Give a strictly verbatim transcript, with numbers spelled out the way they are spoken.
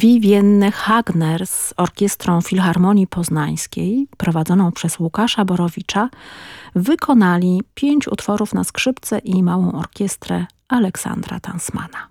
Wiwienne Hagner z Orkiestrą Filharmonii Poznańskiej, prowadzoną przez Łukasza Borowicza, wykonali pięć utworów na skrzypce i małą orkiestrę Aleksandra Tansmana.